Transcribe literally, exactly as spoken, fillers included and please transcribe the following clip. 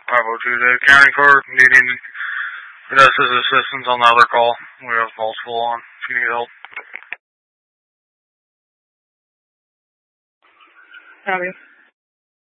five oh two to County Court, needing Vanessa's assistance on the other call. We have multiple on, if you need help. Copy.